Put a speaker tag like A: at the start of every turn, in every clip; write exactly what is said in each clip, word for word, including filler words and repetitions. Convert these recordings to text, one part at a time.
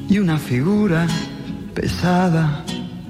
A: y una figura pesada.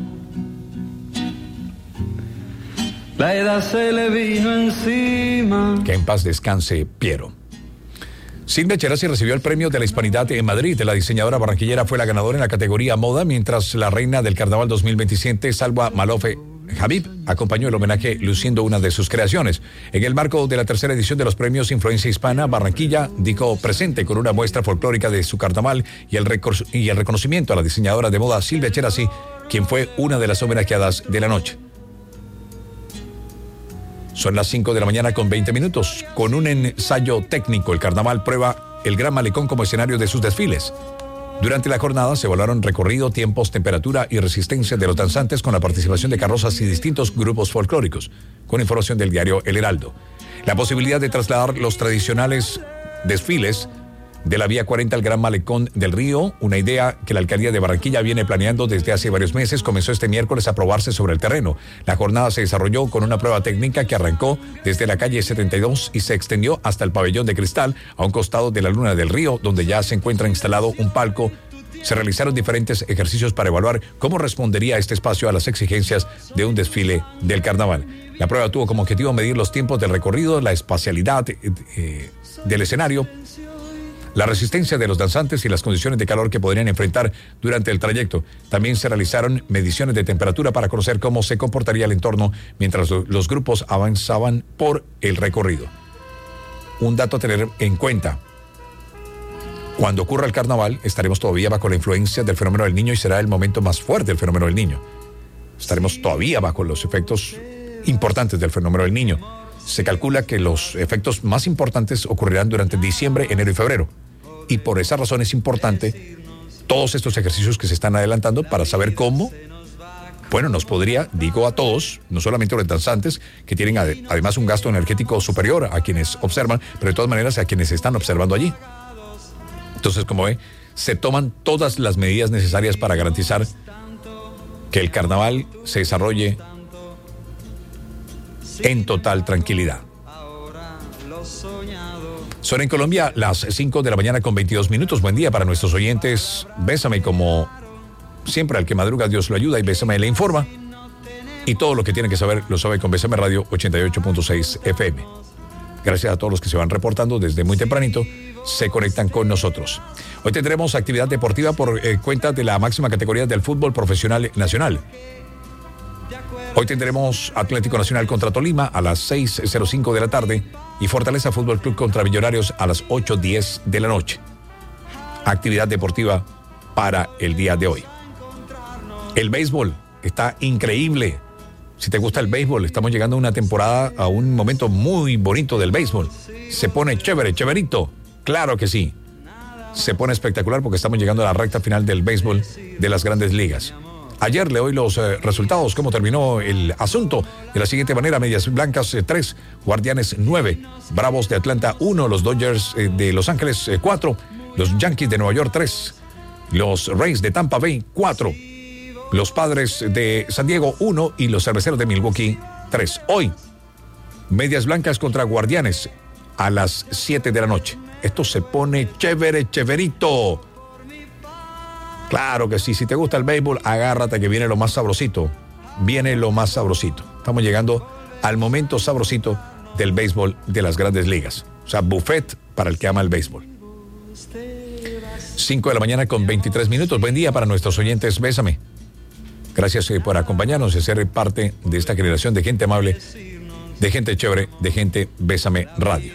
A: La edad se le vino encima.
B: Que en paz descanse Piero. Silvia Cherasi recibió el premio de la Hispanidad en Madrid. La diseñadora barranquillera fue la ganadora en la categoría moda, mientras la reina del Carnaval dos mil veintisiete, Salwa Malofe Habib, acompañó el homenaje luciendo una de sus creaciones. En el marco de la tercera edición de los premios Influencia Hispana, Barranquilla dijo presente con una muestra folclórica de su carnaval y el, recor- y el reconocimiento a la diseñadora de moda Silvia Cherasi, quien fue una de las homenajeadas de la noche. Son las cinco de la mañana con veinte minutos. Con un ensayo técnico, el carnaval prueba el Gran Malecón como escenario de sus desfiles. Durante la jornada se evaluaron recorrido, tiempos, temperatura y resistencia de los danzantes con la participación de carrozas y distintos grupos folclóricos, con información del diario El Heraldo. La posibilidad de trasladar los tradicionales desfiles de la Vía cuarenta al Gran Malecón del Río, una idea que la Alcaldía de Barranquilla viene planeando desde hace varios meses, comenzó este miércoles a probarse sobre el terreno. La jornada se desarrolló con una prueba técnica que arrancó desde la calle setenta y dos y se extendió hasta el pabellón de cristal, a un costado de la Luna del Río, donde ya se encuentra instalado un palco. Se realizaron diferentes ejercicios para evaluar cómo respondería este espacio a las exigencias de un desfile del carnaval. La prueba tuvo como objetivo medir los tiempos del recorrido, la espacialidad eh, del escenario, la resistencia de los danzantes y las condiciones de calor que podrían enfrentar durante el trayecto. También se realizaron mediciones de temperatura para conocer cómo se comportaría el entorno mientras los grupos avanzaban por el recorrido. Un dato a tener en cuenta: cuando ocurra el carnaval, estaremos todavía bajo la influencia del fenómeno del Niño y será el momento más fuerte del fenómeno del Niño. Estaremos todavía bajo los efectos importantes del fenómeno del Niño. Se calcula que los efectos más importantes ocurrirán durante diciembre, enero y febrero. Y por esa razón es importante todos estos ejercicios que se están adelantando para saber cómo, bueno, nos podría, digo a todos, no solamente a los danzantes, que tienen ade- además un gasto energético superior a quienes observan, pero de todas maneras a quienes están observando allí. Entonces, como ve, se toman todas las medidas necesarias para garantizar que el carnaval se desarrolle en total tranquilidad. Son en Colombia las cinco de la mañana con veintidós minutos. Buen día para nuestros oyentes. Bésame, como siempre, al que madruga Dios lo ayuda, y Bésame le informa. Y todo lo que tiene que saber lo sabe con Bésame Radio ochenta y ocho punto seis F M. Gracias a todos los que se van reportando desde muy tempranito, se conectan con nosotros. Hoy tendremos actividad deportiva por eh, cuenta de la máxima categoría del fútbol profesional nacional. Hoy tendremos Atlético Nacional contra Tolima a las seis cero cinco de la tarde y Fortaleza Fútbol Club contra Millonarios a las ocho diez de la noche. Actividad deportiva para el día de hoy. El béisbol está increíble. Si te gusta el béisbol, estamos llegando a una temporada, a un momento muy bonito del béisbol. Se pone chévere, chéverito. Claro que sí. Se pone espectacular porque estamos llegando a la recta final del béisbol de las Grandes Ligas. Ayer le doy los eh, resultados, cómo terminó el asunto, de la siguiente manera: Medias Blancas eh, tres, Guardianes nueve, Bravos de Atlanta uno, los Dodgers eh, de Los Ángeles eh, cuatro, los Yankees de Nueva York tres, los Rays de Tampa Bay cuatro, los Padres de San Diego uno y los Cerveceros de Milwaukee tres. Hoy, Medias Blancas contra Guardianes a las siete de la noche. Esto se pone chévere, chéverito. Claro que sí, si te gusta el béisbol, agárrate que viene lo más sabrosito. Viene lo más sabrosito. Estamos llegando al momento sabrosito del béisbol de las Grandes Ligas. O sea, buffet para el que ama el béisbol. cinco de la mañana con veintitrés minutos. Buen día para nuestros oyentes. Bésame. Gracias eh, por acompañarnos y ser parte de esta generación de gente amable, de gente chévere, de gente Bésame Radio.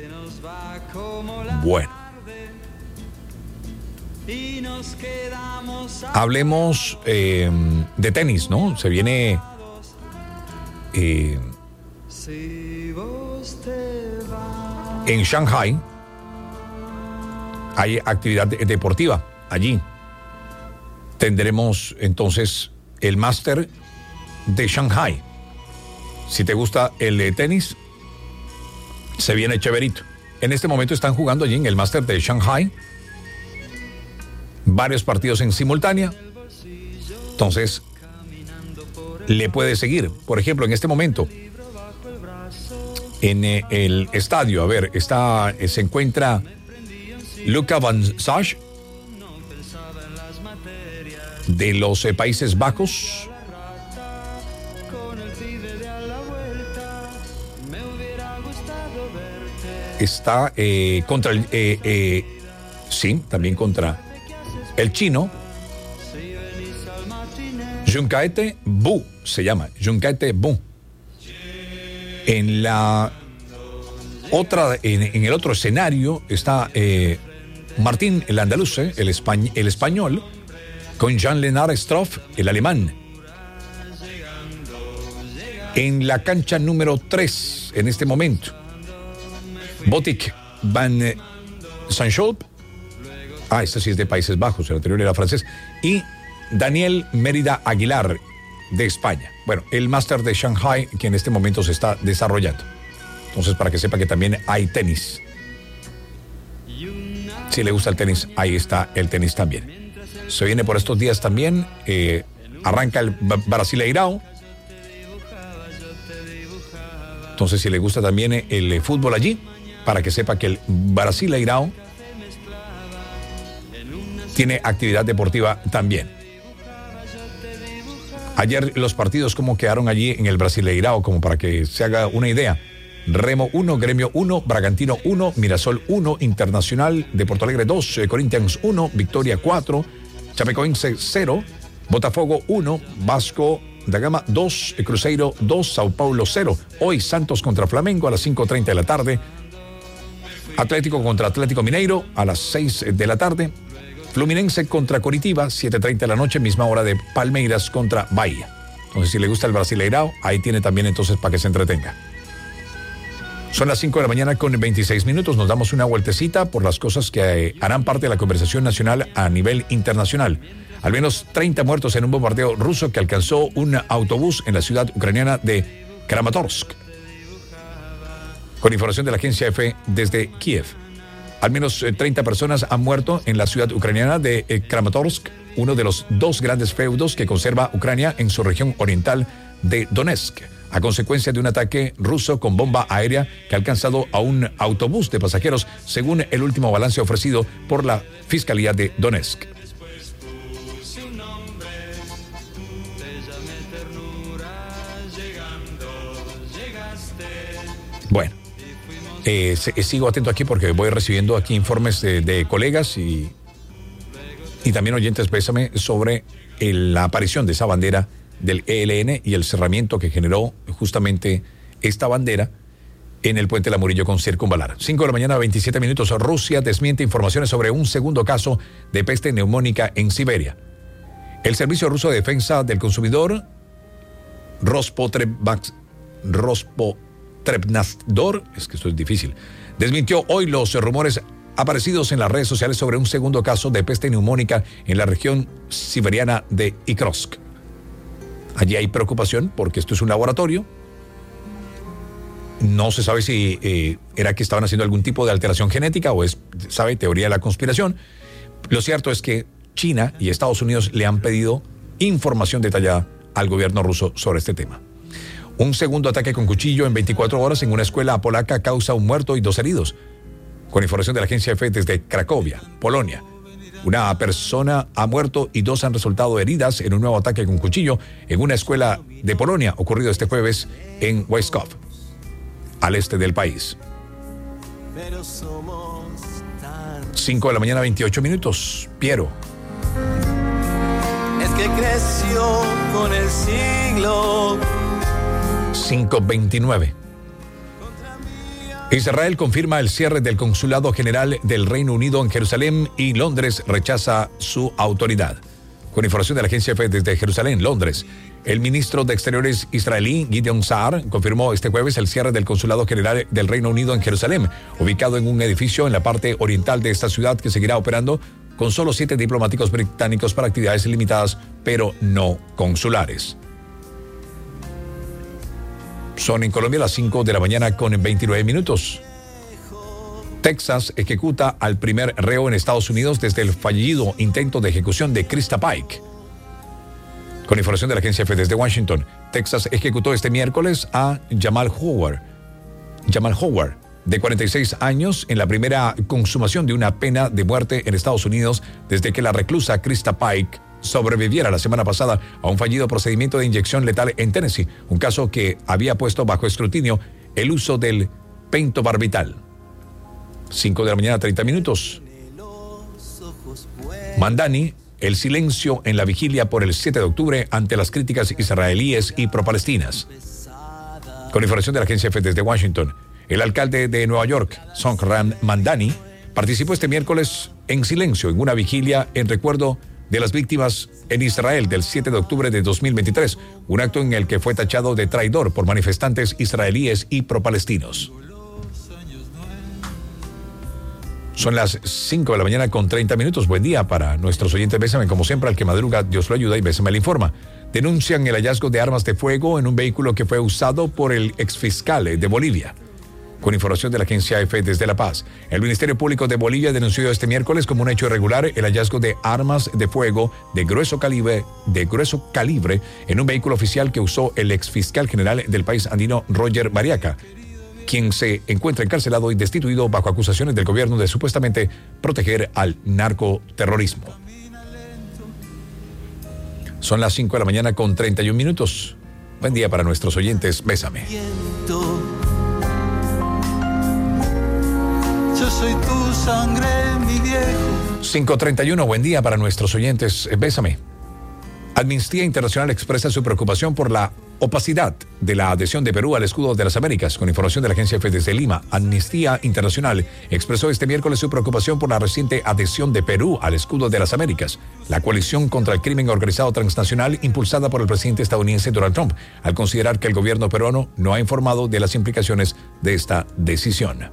B: Bueno. Hablemos eh, de tenis, ¿no? Se viene eh, en Shanghai. Hay actividad de- deportiva allí. Tendremos entonces el Máster de Shanghai. Si te gusta el eh, tenis, se viene chéverito. En este momento están jugando allí en el Máster de Shanghai varios partidos en simultánea. Entonces, le puede seguir. Por ejemplo, en este momento, en eh, el estadio, a ver, está, eh, se encuentra Luka Van Sage de los eh, Países Bajos. Está eh, contra el... Eh, eh, sí, también contra el chino. Junkaete Bu se llama. Junkaete Bu. En la otra, en, en el otro escenario está eh, Martín, el andaluz, eh, el, españ, el español, con Jean-Léonard Stroff, el alemán. En la cancha número tres, en este momento, Botic Van Sanchop, ah, esta sí es de Países Bajos, el anterior era francés, y Daniel Mérida Aguilar, de España. Bueno, el Máster de Shanghai, que en este momento se está desarrollando. Entonces, para que sepa que también hay tenis. Si le gusta el tenis, ahí está el tenis también. Se viene por estos días también, eh, arranca el Brasileirao. Entonces, si le gusta también el, el fútbol allí, para que sepa que el Brasileirao tiene actividad deportiva también. Ayer los partidos como quedaron allí en el Brasileirao, como para que se haga una idea. Remo uno, Gremio uno, Bragantino uno, Mirasol uno, Internacional de Porto Alegre dos, Corinthians uno, Victoria cuatro, Chapecoense cero, Botafogo uno, Vasco da Gama dos, Cruzeiro dos, Sao Paulo cero. Hoy Santos contra Flamengo a las cinco treinta de la tarde. Atlético contra Atlético Mineiro a las seis de la tarde. Fluminense contra Coritiba, siete treinta de la noche, misma hora de Palmeiras contra Bahía. Entonces, si le gusta el Brasileirao, ahí tiene también entonces para que se entretenga. Son las cinco de la mañana con veintiséis minutos. Nos damos una vueltecita por las cosas que eh, harán parte de la conversación nacional a nivel internacional. Al menos treinta muertos en un bombardeo ruso que alcanzó un autobús en la ciudad ucraniana de Kramatorsk. Con información de la agencia F desde Kiev. Al menos treinta personas han muerto en la ciudad ucraniana de eh, Kramatorsk, uno de los dos grandes feudos que conserva Ucrania en su región oriental de Donetsk, a consecuencia de un ataque ruso con bomba aérea que ha alcanzado a un autobús de pasajeros, según el último balance ofrecido por la Fiscalía de Donetsk. Bueno, eh, sigo atento aquí porque voy recibiendo aquí informes de, de colegas y, y también oyentes, pésame, sobre el, la aparición de esa bandera del E L N y el cerramiento que generó justamente esta bandera en el puente La Murillo con Circunvalar. cinco de la mañana, veintisiete minutos. Rusia desmiente informaciones sobre un segundo caso de peste neumónica en Siberia. El Servicio Ruso de Defensa del Consumidor, Rospotrebnazdor, es que esto es difícil, desmintió hoy los rumores aparecidos en las redes sociales sobre un segundo caso de peste neumónica en la región siberiana de Ikrovsk. Allí hay preocupación porque esto es un laboratorio. No se sabe si eh, era que estaban haciendo algún tipo de alteración genética o es, sabe, teoría de la conspiración. Lo cierto es que China y Estados Unidos le han pedido información detallada al gobierno ruso sobre este tema. Un segundo ataque con cuchillo en veinticuatro horas en una escuela polaca causa un muerto y dos heridos. Con información de la agencia F desde Cracovia, Polonia. Una persona ha muerto y dos han resultado heridas en un nuevo ataque con cuchillo en una escuela de Polonia ocurrido este jueves en Wyszków, al este del país. cinco de la mañana, veintiocho minutos. Piero.
C: Es que creció con el siglo.
B: cinco veintinueve. Israel confirma el cierre del Consulado General del Reino Unido en Jerusalén y Londres rechaza su autoridad. Con información de la agencia F desde Jerusalén, Londres, el ministro de Exteriores israelí, Gideon Saar, confirmó este jueves el cierre del Consulado General del Reino Unido en Jerusalén, ubicado en un edificio en la parte oriental de esta ciudad que seguirá operando con solo siete diplomáticos británicos para actividades limitadas, pero no consulares. Son en Colombia las cinco de la mañana con veintinueve minutos. Texas ejecuta al primer reo en Estados Unidos desde el fallido intento de ejecución de Krista Pike. Con información de la agencia F desde Washington, Texas ejecutó este miércoles a Jamal Howard, Jamal Howard, de cuarenta y seis años, en la primera consumación de una pena de muerte en Estados Unidos desde que la reclusa Krista Pike sobreviviera la semana pasada a un fallido procedimiento de inyección letal en Tennessee, un caso que había puesto bajo escrutinio el uso del pentobarbital. cinco de la mañana, treinta minutos. Mamdani, el silencio en la vigilia por el siete de octubre ante las críticas israelíes y pro-palestinas. Con información de la agencia F desde Washington, el alcalde de Nueva York, Zohran Mamdani, participó este miércoles en silencio en una vigilia en recuerdo de las víctimas en Israel del siete de octubre de dos mil veintitrés, un acto en el que fue tachado de traidor por manifestantes israelíes y pro-palestinos. Son las cinco de la mañana con treinta minutos. Buen día para nuestros oyentes. Bésame, como siempre, al que madruga, Dios lo ayuda y Bésame le informa. Denuncian el hallazgo de armas de fuego en un vehículo que fue usado por el exfiscal de Bolivia. Con información de la agencia F desde La Paz, el Ministerio Público de Bolivia denunció este miércoles como un hecho irregular el hallazgo de armas de fuego de grueso calibre, de grueso calibre en un vehículo oficial que usó el exfiscal general del país andino, Roger Mariaca, quien se encuentra encarcelado y destituido bajo acusaciones del gobierno de supuestamente proteger al narcoterrorismo. Son las cinco de la mañana con treinta y un minutos. Buen día para nuestros oyentes. Bésame.
C: Yo soy tu sangre, mi viejo.
B: cinco treinta y uno, buen día para nuestros oyentes. Bésame. Amnistía Internacional expresa su preocupación por la opacidad de la adhesión de Perú al escudo de las Américas. Con información de la agencia F desde Lima, Amnistía Internacional expresó este miércoles su preocupación por la reciente adhesión de Perú al escudo de las Américas, la coalición contra el crimen organizado transnacional impulsada por el presidente estadounidense Donald Trump, al considerar que el gobierno peruano no ha informado de las implicaciones de esta decisión.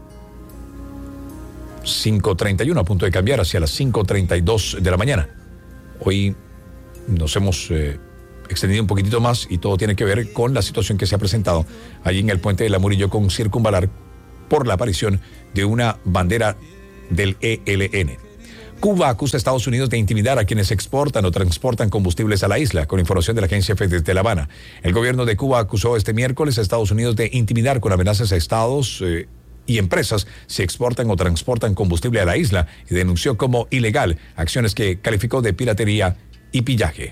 B: cinco treinta y uno, a punto de cambiar hacia las cinco treinta y dos de la mañana. Hoy nos hemos eh, extendido un poquitito más y todo tiene que ver con la situación que se ha presentado allí en el puente de la Murillo con Circunvalar por la aparición de una bandera del E L N. Cuba acusa a Estados Unidos de intimidar a quienes exportan o transportan combustibles a la isla. Con información de la agencia F desde La Habana, el gobierno de Cuba acusó este miércoles a Estados Unidos de intimidar con amenazas a estados eh, y empresas si exportan o transportan combustible a la isla y denunció como ilegal acciones que calificó de piratería y pillaje.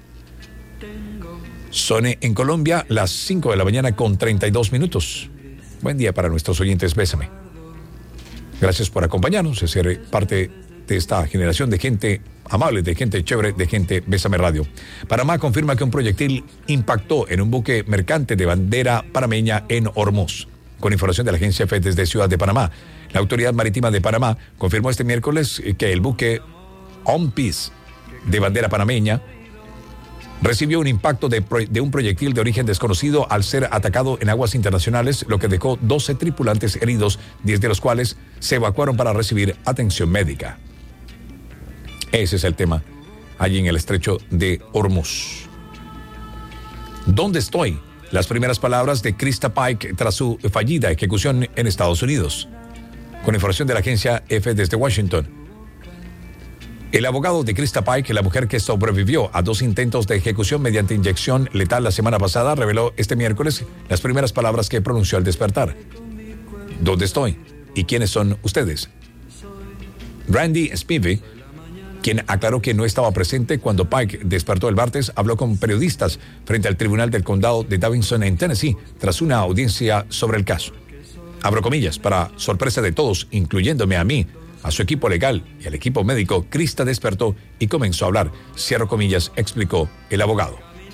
B: Son en Colombia las cinco de la mañana con treinta y dos minutos. Buen día para nuestros oyentes. Bésame. Gracias por acompañarnos, es ser parte de esta generación de gente amable, de gente chévere, de gente Bésame Radio. Panamá confirma que un proyectil impactó en un buque mercante de bandera panameña en Hormuz. Con información de la agencia F desde Ciudad de Panamá, la Autoridad Marítima de Panamá confirmó este miércoles que el buque On Peace de bandera panameña recibió un impacto de, de un proyectil de origen desconocido al ser atacado en aguas internacionales, lo que dejó doce tripulantes heridos, diez de los cuales se evacuaron para recibir atención médica. Ese es el tema allí en el estrecho de Hormuz. ¿Dónde estoy? Las primeras palabras de Krista Pike tras su fallida ejecución en Estados Unidos. Con información de la agencia F desde Washington, el abogado de Krista Pike, la mujer que sobrevivió a dos intentos de ejecución mediante inyección letal la semana pasada, reveló este miércoles las primeras palabras que pronunció al despertar. ¿Dónde estoy? ¿Y quiénes son ustedes? Randy Spivey, quien aclaró que no estaba presente cuando Pike despertó el martes, habló con periodistas frente al Tribunal del Condado de Davidson en Tennessee tras una audiencia sobre el caso. Abro comillas, para sorpresa de todos, incluyéndome a mí, a su equipo legal y al equipo médico, Krista despertó y comenzó a hablar. Cierro comillas, explicó el abogado.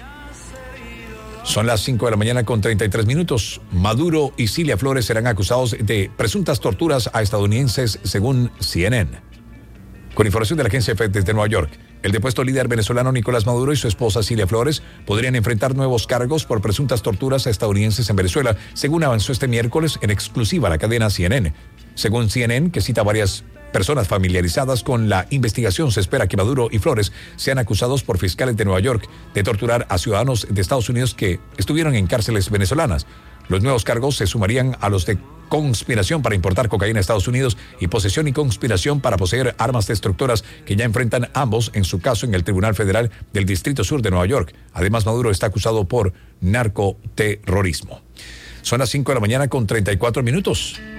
B: Son las cinco de la mañana con treinta y tres minutos. Maduro y Cilia Flores serán acusados de presuntas torturas a estadounidenses según C N N. Con información de la agencia F desde Nueva York, el depuesto líder venezolano Nicolás Maduro y su esposa Cilia Flores podrían enfrentar nuevos cargos por presuntas torturas a estadounidenses en Venezuela, según avanzó este miércoles en exclusiva la cadena C N N. Según C N N, que cita varias personas familiarizadas con la investigación, se espera que Maduro y Flores sean acusados por fiscales de Nueva York de torturar a ciudadanos de Estados Unidos que estuvieron en cárceles venezolanas. Los nuevos cargos se sumarían a los de conspiración para importar cocaína a Estados Unidos y posesión y conspiración para poseer armas destructoras, que ya enfrentan ambos en su caso en el Tribunal Federal del Distrito Sur de Nueva York. Además, Maduro está acusado por narcoterrorismo. Son las cinco de la mañana con treinta y cuatro minutos.